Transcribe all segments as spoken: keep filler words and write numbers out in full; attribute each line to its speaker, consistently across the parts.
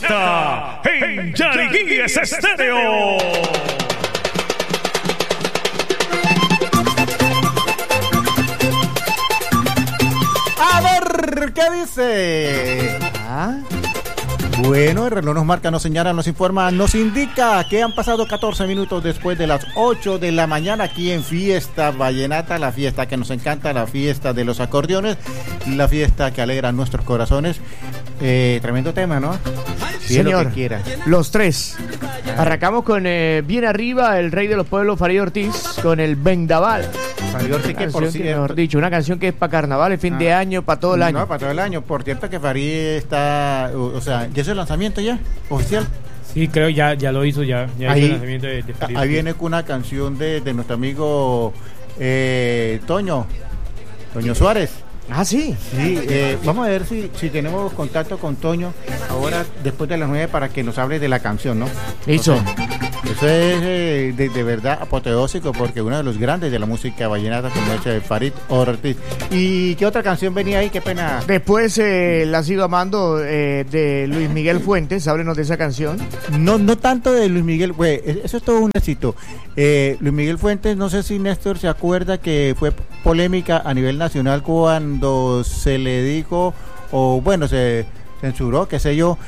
Speaker 1: Z en Yariguíes Estéreo.
Speaker 2: A ver, ¿qué dice? ¿Ah? Bueno, el reloj nos marca, nos señala, nos informa, nos indica que han pasado catorce minutos después de las ocho de la mañana aquí en Fiesta Vallenata, la fiesta que nos encanta, la fiesta de los acordeones, la fiesta que alegra nuestros corazones. Eh, tremendo tema, ¿no?
Speaker 3: Sí, señor, los tres. Arrancamos con eh, Bien Arriba, el rey de los pueblos, Farid Ortiz, con el Vendaval.
Speaker 2: Farid Ortiz, que por cierto,
Speaker 3: mejor dicho, una canción que es para carnaval, fin ah, de año, para todo el año.
Speaker 2: No, para todo el año. Por cierto que Farid está, o, o sea, ¿ya es el lanzamiento ya? ¿Oficial?
Speaker 4: Sí, creo ya ya lo hizo ya. ya
Speaker 2: ahí,
Speaker 4: hizo el lanzamiento de, de Farid.
Speaker 2: Ahí viene con una canción de, de nuestro amigo eh, Toño, Toño Suárez.
Speaker 3: Ah, sí.
Speaker 2: Sí, eh, vamos a ver si, si tenemos contacto con Toño ahora después de las nueve para que nos hable de la canción, ¿no?
Speaker 3: Eso.
Speaker 2: Eso es eh, de, de verdad apoteósico porque uno de los grandes de la música vallenata como es Farid Ortiz. ¿Y qué otra canción venía ahí? Qué pena.
Speaker 3: Después eh, La Sigo Amando eh, de Luis Miguel Fuentes. Háblenos de esa canción.
Speaker 2: No, no tanto de Luis Miguel, güey, eso es todo un éxito. Eh, Luis Miguel Fuentes, no sé si Néstor se acuerda que fue polémica a nivel nacional cuando se le dijo, o bueno, se censuró, qué sé yo,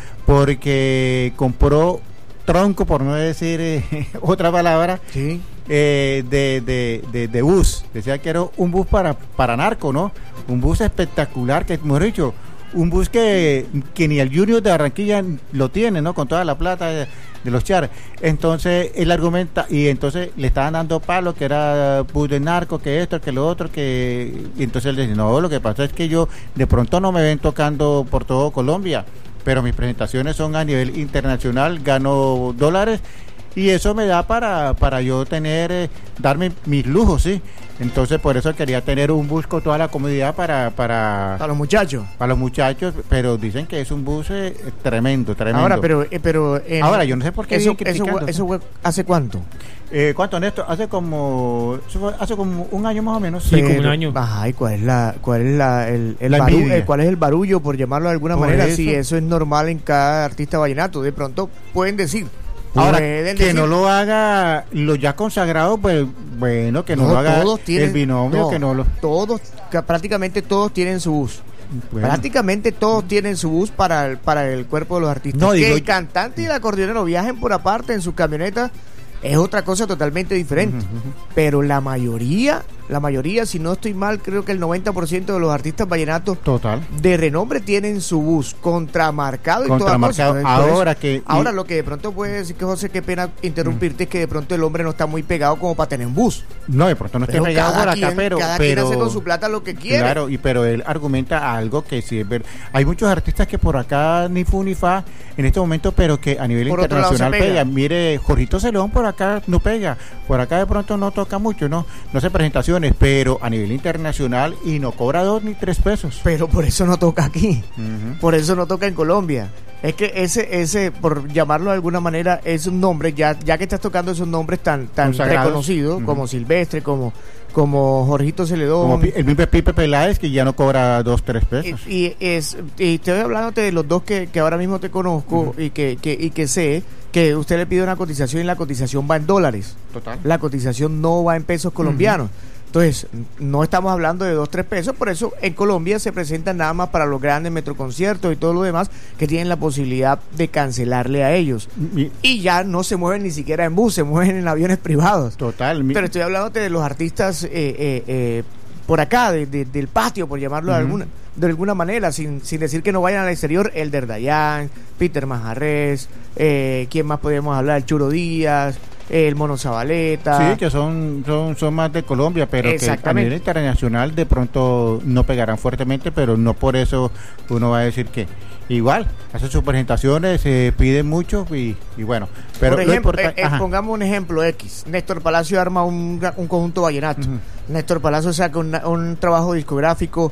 Speaker 2: porque compró tronco, por no decir eh, otra palabra,
Speaker 3: sí.
Speaker 2: eh, de, de, de, de bus. Decía que era un bus para, para narco, ¿no? Un bus espectacular, que hemos dicho, un bus que, que ni el Junior de Barranquilla lo tiene, ¿no? Con toda la plata de, de los char. Entonces él argumenta, y entonces le estaban dando palo, que era bus de narco, que esto, que lo otro, que... Y entonces él dice, no, lo que pasa es que yo de pronto no me ven tocando por todo Colombia, pero mis presentaciones son a nivel internacional, gano dólares, y eso me da para, para yo tener, eh, darme mis lujos, ¿sí? Entonces por eso quería tener un bus con toda la comodidad para... Para,
Speaker 3: para los muchachos.
Speaker 2: Para los muchachos, pero dicen que es un bus eh, tremendo, tremendo.
Speaker 3: Ahora, pero... Eh, pero eh,
Speaker 2: Ahora, yo no sé por qué...
Speaker 3: Eso, eso, eso ¿hace cuánto?
Speaker 2: Eh, ¿Cuánto, Néstor? Hace como... Hace como un año más o menos.
Speaker 4: Sí,
Speaker 3: pero,
Speaker 4: como un año.
Speaker 3: Ay, ¿cuál es la... Cuál es la... El, el
Speaker 2: la
Speaker 3: barullo, el, ¿Cuál es el barullo, por llamarlo de alguna por manera? Eso. Sí, eso es normal en cada artista vallenato. De pronto pueden decir...
Speaker 2: Ahora, que decir, no lo haga lo ya consagrado, pues bueno, que no, no lo haga
Speaker 3: tienen,
Speaker 2: el binomio,
Speaker 3: no,
Speaker 2: que no lo...
Speaker 3: Todos, prácticamente todos tienen su bus. Bueno. Prácticamente todos tienen su bus para el, para el cuerpo de los artistas. No, que digo, el cantante y el acordeonero viajen por aparte en sus camionetas es otra cosa totalmente diferente. Uh-huh, uh-huh. Pero la mayoría, la mayoría, si no estoy mal, creo que el noventa por ciento de los artistas vallenatos
Speaker 2: total
Speaker 3: de renombre tienen su bus contramarcado y
Speaker 2: contramarcado.
Speaker 3: Toda cosa.
Speaker 2: Ahora que
Speaker 3: ahora y... lo que de pronto puede decir que José, qué pena interrumpirte, uh-huh. es que de pronto el hombre no está muy pegado como para tener un bus.
Speaker 2: No, de pronto no está pegado por acá,
Speaker 3: quien,
Speaker 2: pero
Speaker 3: cada
Speaker 2: pero
Speaker 3: quien hace con su plata lo que quiere.
Speaker 2: Claro, y pero él argumenta algo que sí es verdad. Hay muchos artistas que por acá ni fu ni fa en este momento, pero que a nivel por internacional pega. pega. Mire, Jorgito Celedón por acá no pega. Por acá de pronto no toca mucho, no, no hace presentaciones, pero a nivel internacional y no cobra dos ni tres pesos.
Speaker 3: Pero por eso no toca aquí, uh-huh. por eso no toca en Colombia. Es que ese, ese, por llamarlo de alguna manera, es un nombre, ya, ya que estás tocando esos nombres tan, tan reconocidos, uh-huh. como Silvestre, como, como Jorgito Celedón,
Speaker 2: como el mismo Pipe Peláez, que ya no cobra dos, tres pesos.
Speaker 3: Y, y es, y estoy hablándote de los dos que, que ahora mismo te conozco, uh-huh. y que, que, y que sé que usted le pide una cotización y la cotización va en dólares.
Speaker 2: Total.
Speaker 3: La cotización no va en pesos colombianos. Uh-huh. Entonces, no estamos hablando de dos, tres pesos, por eso en Colombia se presentan nada más para los grandes metroconciertos y todo lo demás que tienen la posibilidad de cancelarle a ellos. Mi, y ya no se mueven ni siquiera en bus, se mueven en aviones privados.
Speaker 2: Total. Mi,
Speaker 3: Pero estoy hablando de los artistas eh, eh, eh, por acá, de, de, del patio, por llamarlo uh-huh. de alguna de alguna manera, sin, sin decir que no vayan al exterior, Elder Dayan, Peter Manjarrés, eh, ¿quién más podemos hablar? El Churo Díaz, el Mono Zabaleta.
Speaker 2: Sí, que son, son, son más de Colombia, pero que a nivel internacional de pronto no pegarán fuertemente, pero no por eso uno va a decir que igual, hacen sus presentaciones, se eh, piden mucho y, y bueno. Pero
Speaker 3: por ejemplo, eh, eh, pongamos un ejemplo X, Néstor Palacio arma un, un conjunto vallenato, uh-huh. Néstor Palacio saca un, un trabajo discográfico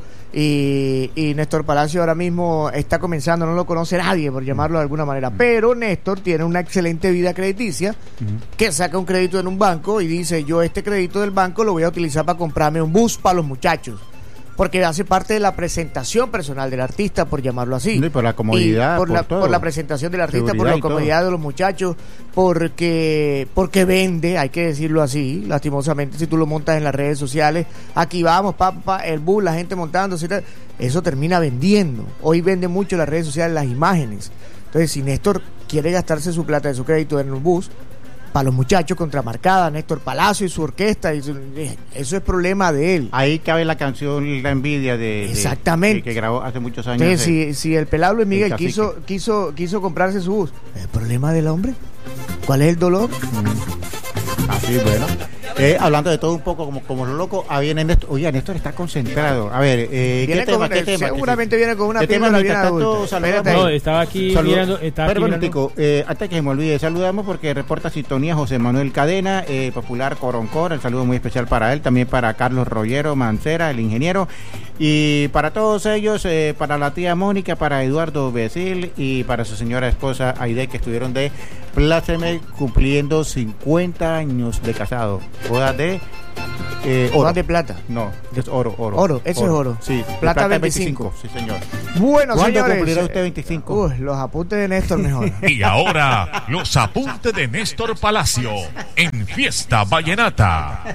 Speaker 3: y, y Néstor Palacio ahora mismo está comenzando, no lo conoce nadie por llamarlo de alguna manera, uh-huh. pero Néstor tiene una excelente vida crediticia, uh-huh. que saca un crédito en un banco y dice, yo este crédito del banco lo voy a utilizar para comprarme un bus para los muchachos. porque hace parte de la presentación personal del artista, por llamarlo así.
Speaker 2: Y por la comodidad,
Speaker 3: y por,
Speaker 2: por,
Speaker 3: la,
Speaker 2: todo.
Speaker 3: por la presentación del artista,
Speaker 2: Seguridad
Speaker 3: por la comodidad de los muchachos, porque porque vende, hay que decirlo así, lastimosamente, si tú lo montas en las redes sociales, aquí vamos, pa, pa, el bus, la gente montándose, eso termina vendiendo. Hoy vende mucho en las redes sociales las imágenes. Entonces, si Néstor quiere gastarse su plata de su crédito en un bus, para los muchachos, contramarcada, Néstor Palacio y su orquesta, y su, eso es problema de él.
Speaker 2: Ahí cabe la canción La Envidia de,
Speaker 3: Exactamente.
Speaker 2: de, de que grabó hace muchos años.
Speaker 3: Entonces, si, si el pelado Luis Miguel
Speaker 2: el
Speaker 3: quiso, quiso, quiso comprarse su bus, ¿el problema del hombre? ¿Cuál es el dolor?
Speaker 2: Mm. Así, bueno. Eh, hablando de todo un poco, como, como lo loco, ah, viene Néstor. Oye, Néstor está concentrado. A ver, eh, ¿qué tema? ¿Qué tema?
Speaker 3: Seguramente viene con una
Speaker 2: ¿Qué tema?
Speaker 3: píldora bien
Speaker 2: Mientras tanto,
Speaker 3: adulta.
Speaker 2: saludamos.
Speaker 4: No, estaba aquí
Speaker 2: Salud.
Speaker 4: mirando. Estaba
Speaker 2: Pero
Speaker 4: aquí
Speaker 2: bueno,
Speaker 4: mirando.
Speaker 2: Tico, eh, antes que se me olvide, saludamos porque reporta sintonía José Manuel Cadena, eh, popular Coroncor. El saludo muy especial para él, también para Carlos Rollero Mancera, el ingeniero. Y para todos ellos, eh, para la tía Mónica, para Eduardo Becil y para su señora esposa Aide, que estuvieron de pláceme cumpliendo cincuenta años de casado. Boda de eh, oro.
Speaker 3: Boda de plata.
Speaker 2: No, es oro, oro.
Speaker 3: Oro, eso es oro.
Speaker 2: Sí,
Speaker 3: Plata
Speaker 2: plata
Speaker 3: veinticinco.
Speaker 2: veinticinco. Sí, señor.
Speaker 3: Bueno,
Speaker 2: ¿Cuándo
Speaker 3: señores,
Speaker 2: cumplirá usted veinticinco?
Speaker 3: Uy, los apuntes de Néstor mejor.
Speaker 1: Y ahora, los apuntes de Néstor Palacio en Fiesta Vallenata.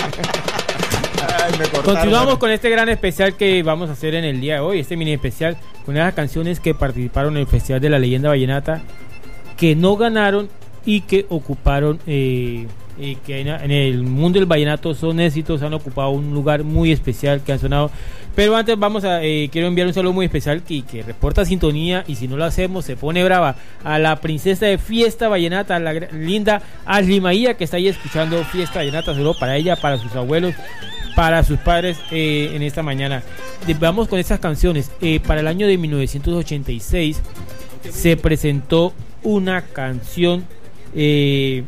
Speaker 2: Ay, me cortaron.
Speaker 4: Continuamos con este gran especial que vamos a hacer en el día de hoy, este mini especial con esas canciones que participaron en el Festival de la Leyenda Vallenata, que no ganaron y que ocuparon, eh, y que en, en el mundo del vallenato son éxitos, han ocupado un lugar muy especial, que han sonado. Pero antes vamos a, eh, quiero enviar un saludo muy especial que, que reporta sintonía, y si no lo hacemos se pone brava, a la princesa de Fiesta Vallenata, a la gra- linda Ashley Maía, que está ahí escuchando Fiesta Vallenata, solo para ella, para sus abuelos, para sus padres, eh, en esta mañana. De, vamos con estas canciones. Eh, para el año de mil novecientos ochenta y seis se presentó una canción eh,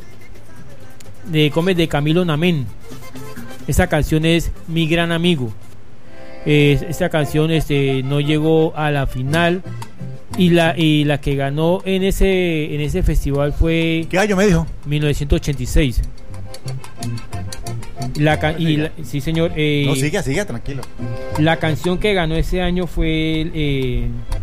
Speaker 4: de, ¿cómo es? de Camilo Namén. Esa canción es Mi Gran Amigo. Eh, esta canción este, no llegó a la final, y la y la que ganó en ese en ese festival fue
Speaker 2: ¿Qué año me dijo?
Speaker 4: mil novecientos ochenta y seis. La ca- y la- sí, señor. eh,
Speaker 2: No, sigue, sigue, tranquilo.
Speaker 4: La canción que ganó ese año fue eh,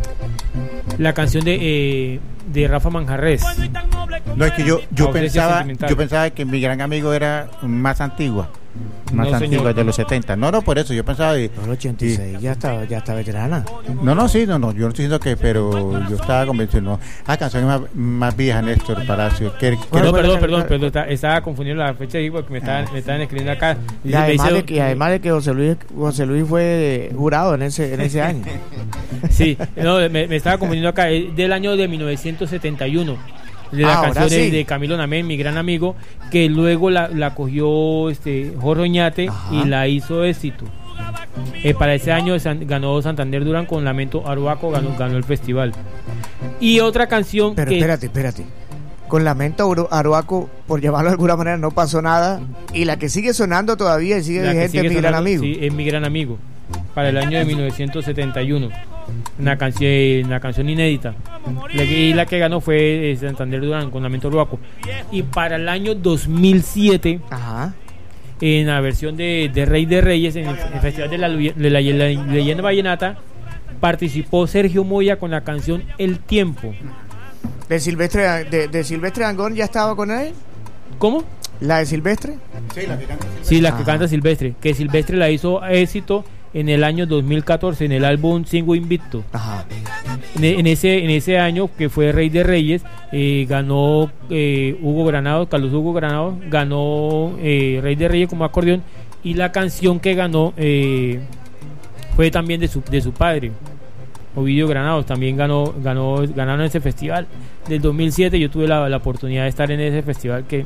Speaker 4: la canción de eh, de Rafa Manjarrés.
Speaker 2: No, es que yo, yo
Speaker 4: Ausencia
Speaker 2: pensaba
Speaker 4: sentimental.
Speaker 2: yo pensaba que Mi Gran Amigo era más antigua. Más
Speaker 4: No,
Speaker 2: antigua,
Speaker 4: señor.
Speaker 2: de los setenta. No, no, por eso yo pensaba. Y,
Speaker 3: No, el ochenta y seis ya está, ya está veterana.
Speaker 2: no, no, sí, no, no, yo no estoy diciendo que, pero yo estaba convencido. No, ah, canciones más, más viejas, Néstor Palacio. ¿Qué, qué
Speaker 4: No,
Speaker 2: recuerdas?
Speaker 4: perdón, perdón, perdón, está- estaba confundiendo la fecha ahí porque me estaban, me estaban escribiendo acá.
Speaker 3: Y
Speaker 4: Dice- me
Speaker 3: además,
Speaker 4: dice-
Speaker 3: de que, además de que José Luis, José Luis fue jurado en ese, en ese año.
Speaker 4: Sí, no, me, me estaba confundiendo acá, es del año de mil novecientos setenta y uno, de
Speaker 3: Ah,
Speaker 4: las
Speaker 3: ahora
Speaker 4: canciones
Speaker 3: sí.
Speaker 4: de Camilo Namén, Mi Gran Amigo, que luego la, la cogió este Jorge Oñate.
Speaker 3: Ajá.
Speaker 4: Y la hizo éxito. Eh, para ese año San- ganó Santander Durán con Lamento Arhuaco, ganó, ganó el festival. Y otra canción
Speaker 3: Pero
Speaker 4: que
Speaker 3: espérate, espérate. Con Lamento Aru- Aruaco, por llamarlo de alguna manera, no pasó nada. Y la que sigue sonando todavía y sigue
Speaker 4: la que
Speaker 3: vigente
Speaker 4: sigue
Speaker 3: es Mi Gran
Speaker 4: sonando,
Speaker 3: Amigo.
Speaker 4: sí, es Mi Gran Amigo, para el año de mil novecientos setenta y uno. Una canción, una canción inédita. La que- y la que ganó fue eh, Santander Durán con Lamento Arhuaco. Y para el año dos mil siete,
Speaker 3: Ajá.
Speaker 4: en la versión de, de Rey de Reyes, en el, el Festival de la, Lu- de la, la Leyenda Vallenata, participó Sergio Moya con la canción El Tiempo.
Speaker 3: De Silvestre, de, de Silvestre Angón ya estaba con él.
Speaker 4: ¿Cómo?
Speaker 3: La de Silvestre.
Speaker 2: Sí, la que canta.
Speaker 4: Sí, la que
Speaker 3: Ajá.
Speaker 4: canta Silvestre, que Silvestre la hizo éxito en el año dos mil catorce en el álbum Singo Invicto.
Speaker 3: Ajá.
Speaker 4: En, e- en ese en ese año que fue Rey de Reyes, eh, ganó eh, Hugo Granados, Carlos Hugo Granados ganó eh, Rey de Reyes como acordeón, y la canción que ganó eh, fue también de su de su padre, Ovidio Granados. También ganó ganó ganaron ese festival del dos mil siete. Yo tuve la, la oportunidad de estar en ese festival que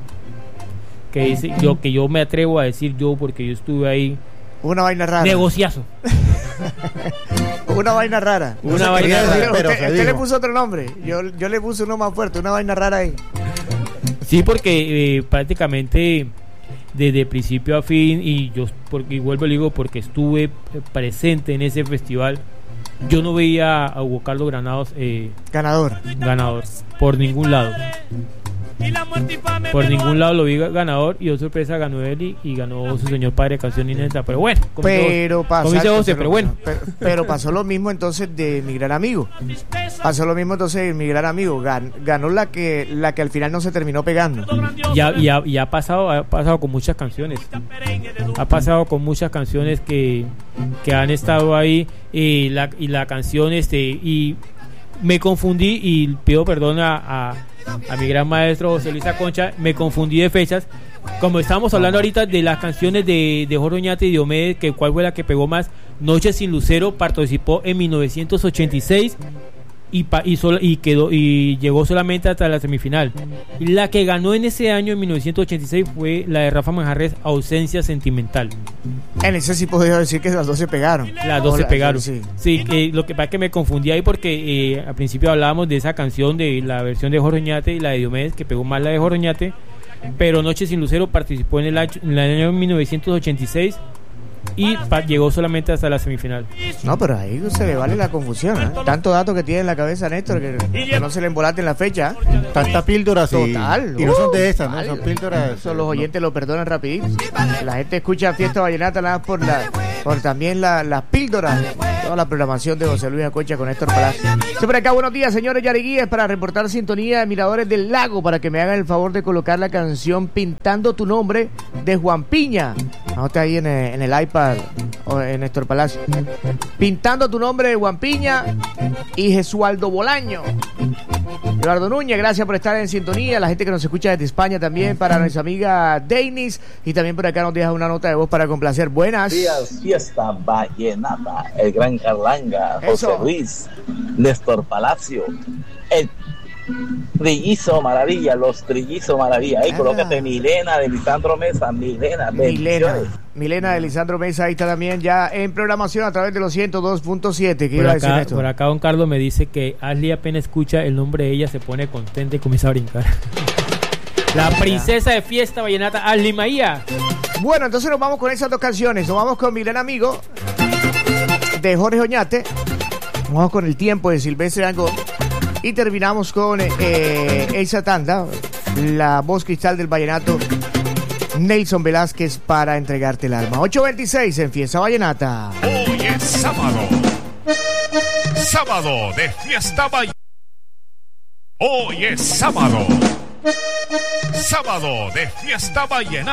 Speaker 4: que dice, yo que yo me atrevo a decir yo, porque yo estuve ahí.
Speaker 3: Una vaina rara.
Speaker 4: Negociazo.
Speaker 3: Una vaina rara.
Speaker 4: Una
Speaker 3: Usted-
Speaker 4: vaina
Speaker 3: usted-
Speaker 2: rara, pero
Speaker 3: usted,
Speaker 2: se
Speaker 3: usted le
Speaker 2: dijo.
Speaker 3: puso otro nombre. Yo, yo le puse uno más fuerte. Una vaina rara ahí.
Speaker 4: Sí, porque eh, prácticamente desde principio a fin, y yo porque y vuelvo y digo porque estuve eh, presente en ese festival, yo no veía a Hugo Carlos Granados eh,
Speaker 3: Ganador.
Speaker 4: ganador por ningún lado. Por ningún lado lo vi ganador y oh sorpresa ganó él y, y ganó su señor padre canción Ineta. Pero bueno, como
Speaker 3: pero,
Speaker 4: dice, como dice José, pero bueno.
Speaker 3: Pero, pero pasó lo mismo entonces de mi gran amigo. Pasó lo mismo entonces de mi gran amigo. Gan, ganó la que la que al final no se terminó pegando.
Speaker 4: Ya, ya, ya ha pasado, ha pasado con muchas canciones. Ha pasado con muchas canciones que, que han estado ahí y la, y la canción este y me confundí y pido perdón a, a, a mi gran maestro José Luis Concha, me confundí de fechas. Como estábamos hablando ahorita de las canciones de, de Jorge Oñate y Diomedes, que cuál fue la que pegó más. Noche sin Lucero participó en mil novecientos ochenta y seis y, pa, y, sol, y quedó y llegó solamente hasta la semifinal. La que ganó en ese año, en mil novecientos ochenta y seis, fue la de Rafa Manjarres, Ausencia Sentimental.
Speaker 3: En ese sí podría decir que las dos se pegaron.
Speaker 4: Las dos Hola, se pegaron. Sí, sí eh, lo que pasa es que me confundí ahí porque eh, al principio hablábamos de esa canción, de la versión de Jorge Oñate y la de Diomedes, que pegó más la de Jorge Oñate. Pero Noche sin Lucero participó en el, año, en el año mil novecientos ochenta y seis y pa- llegó solamente hasta la semifinal.
Speaker 3: No, pero ahí se le vale la confusión, ¿eh? Tanto dato que tiene en la cabeza Néstor que, que no se le embolate en la fecha.
Speaker 2: Tanta píldora,
Speaker 3: total.
Speaker 2: Y, y no son de esas, ¿no? Son píldoras.
Speaker 3: Eso los oyentes lo perdonan rapidito. La gente escucha Fiesta Vallenata nada más por la por también las la píldoras. Toda la programación de José Luis Aconcha con Néstor Palacio. Siempre acá, buenos días, señores Yariguíes, para reportar sintonía de Miradores del Lago, para que me hagan el favor de colocar la canción Pintando tu Nombre de Juan Piña. Anota ahí en el, en el iPad o en Néstor Palacio. Pintando tu Nombre de Juan Piña y Jesualdo Bolaño. Eduardo Núñez, gracias por estar en sintonía. La gente que nos escucha desde España también, para nuestra amiga Deinis, y también por acá nos deja una nota de voz para complacer. Buenas
Speaker 5: días, Fiesta Vallenata, el gran Carlanga, José Eso. Luis, Néstor Palacio, el Trillizo Maravilla, los Trillizo Maravilla. Ahí ah. colócate Milena de Lisandro Mesa, Milena,
Speaker 3: Milena, Milena de Lisandro Mesa, ahí está también ya en programación a través de los ciento dos punto siete. ¿Qué iba a decir esto?
Speaker 4: Por acá don Carlos me dice que Ashley apenas escucha el nombre de ella se pone contenta y comienza a brincar. La princesa de Fiesta Vallenata, Ashley Maía.
Speaker 3: Bueno, entonces nos vamos con esas dos canciones. Nos vamos con Mi Gran Amigo de Jorge Oñate, nos vamos con El Tiempo de Silvestre Dangond y terminamos con eh, esa tanda, la voz cristal del vallenato, Nelson Velázquez, para Entregarte el Alma. ocho veintiséis en Fiesta Vallenata.
Speaker 1: Hoy es sábado. Sábado de Fiesta Vallenata. Hoy es sábado. Sábado de Fiesta Vallenata.